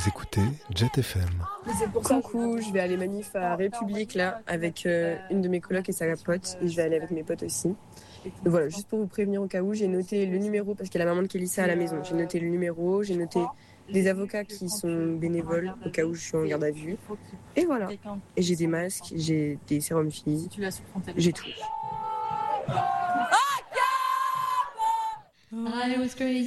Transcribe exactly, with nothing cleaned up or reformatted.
Vous écoutez Jet F M. Coucou, je vais aller manif à République là avec euh, une de mes colocs et sa pote et je vais aller avec mes potes aussi. Et voilà, juste pour vous prévenir au cas où, j'ai noté le numéro parce qu'il y a la maman de Kélissa à la maison. J'ai noté le numéro, j'ai noté des avocats qui sont bénévoles au cas où je suis en garde à vue. Et voilà. Et j'ai des masques, j'ai des sérums filles, j'ai tout. I was crazy.